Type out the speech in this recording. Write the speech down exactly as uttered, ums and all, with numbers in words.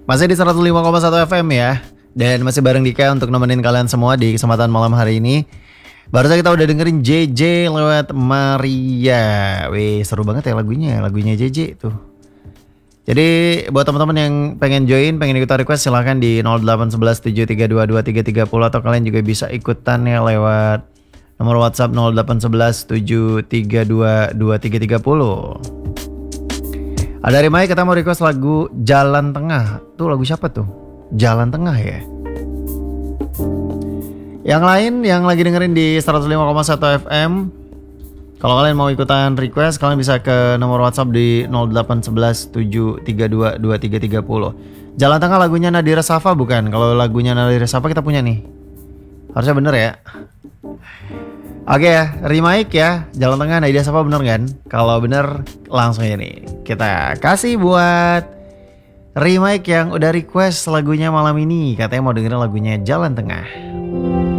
Masih di seratus lima koma satu F M ya. Dan masih bareng Dika untuk nemenin kalian semua di kesempatan malam hari ini. Barusan kita udah dengerin J J lewat Maria. Wih, seru banget ya lagunya, lagunya J J tuh. Jadi buat teman-teman yang pengen join, pengen ikutan request, silahkan di nol delapan satu satu tujuh tiga dua dua tiga tiga nol, atau kalian juga bisa ikutan ya lewat nomor WhatsApp nol delapan satu satu tujuh tiga dua dua tiga tiga nol. Ada dari Mai, kita mau request lagu Jalan Tengah. Tuh lagu siapa tuh? Jalan Tengah ya. Yang lain yang lagi dengerin di seratus lima koma satu F M, kalau kalian mau ikutan request, kalian bisa ke nomor WhatsApp di nol delapan satu satu tujuh tiga dua dua tiga tiga nol. Jalan Tengah lagunya Nadira Safa bukan? Kalau lagunya Nadira Safa kita punya nih. Harusnya bener ya. Oke ya, remake ya. Jalan Tengah Nadira Safa bener kan? Kalau bener langsung ini kita kasih buat remake yang udah request lagunya malam ini. Katanya mau dengerin lagunya Jalan Tengah.